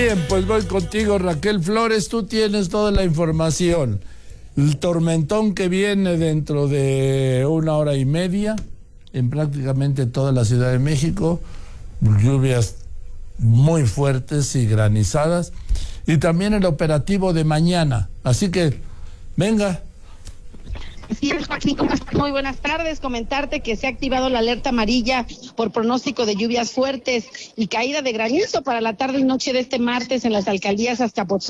Bien, pues voy contigo, Raquel Flores, tú tienes toda la información. El tormentón que viene dentro de 1 hora y media en prácticamente toda la Ciudad de México, lluvias muy fuertes y granizadas, y también el operativo de mañana. Así que, venga. Sí, Joaquín, muy buenas tardes. Comentarte que se ha activado la alerta amarilla por pronóstico de lluvias fuertes y caída de granizo para la tarde y noche de este martes en las alcaldías Azcapotzalco,